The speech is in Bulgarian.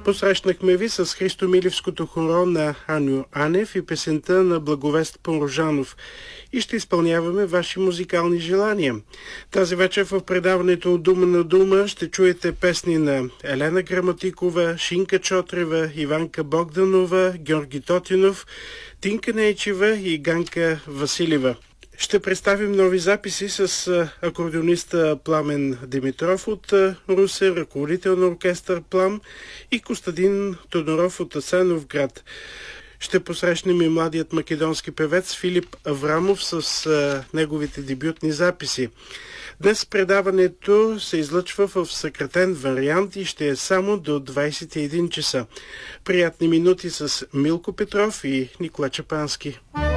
Посрещнахме ви с Христо Милевското хоро на Аню Анев и песента на Благовест Порожанов и ще изпълняваме ваши музикални желания. Тази вечер в предаването от дума на дума ще чуете песни на Елена Граматикова, Шинка Чотрева, Иванка Богданова, Георги Тотинов, Тинка Нейчева и Ганка Василева. Ще представим нови записи с акордеониста Пламен Димитров от Русе, ръководител на оркестър Плам, и Костадин Тодоров от Асеновград. Ще посрещнем и младият македонски певец Филип Аврамов с неговите дебютни записи. Днес предаването се излъчва в съкратен вариант и ще е само до 21 часа. Приятни минути с Милко Петров и Никола Чапански.